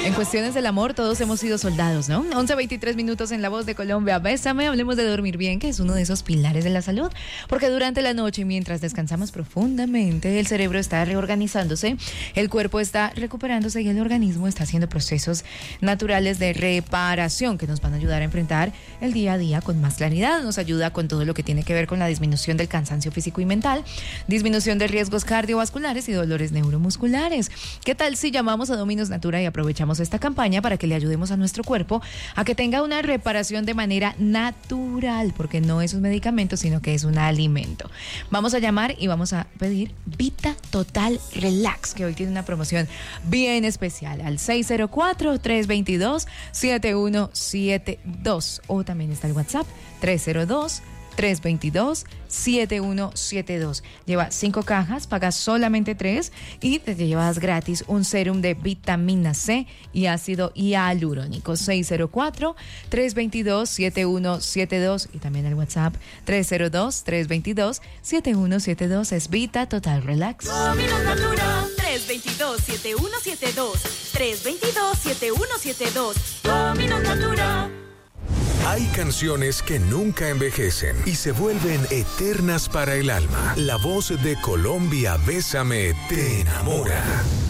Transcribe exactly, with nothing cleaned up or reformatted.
En cuestiones del amor, todos hemos sido soldados, ¿no? once veintitrés minutos en La Voz de Colombia. Bésame, hablemos de dormir bien, que es uno de esos pilares de la salud. Porque durante la noche, mientras descansamos profundamente, el cerebro está reorganizándose, el cuerpo está recuperándose y el organismo está haciendo procesos naturales de reparación que nos van a ayudar a enfrentar el día a día con más claridad. Nos ayuda con todo lo que tiene que ver con la disminución del cansancio físico y mental, disminución de riesgos cardiovasculares y dolores neuromusculares. ¿Qué tal si llamamos a Dominos Natura y aprovechamos esta campaña para que le ayudemos a nuestro cuerpo a que tenga una reparación de manera natural? Porque no es un medicamento, sino que es un alimento. Vamos a llamar y vamos a pedir Vita Total Relax, que hoy tiene una promoción bien especial, al seis cero cuatro, tres dos dos, siete uno siete dos, o también está el WhatsApp tres cero dos, tres dos dos, siete uno siete dos. Lleva cinco cajas, pagas solamente tres y te llevas gratis un sérum de vitamina C y ácido hialurónico. seis cero cuatro, tres dos dos, siete uno siete dos, y también el WhatsApp tres cero dos, tres dos dos, siete uno siete dos. Es Vita Total Relax. Dominos Natura. tres dos dos, siete uno siete dos. tres dos dos, siete uno siete dos. Dominos Natura. Hay canciones que nunca envejecen y se vuelven eternas para el alma. La Voz de Colombia, Bésame, te enamora.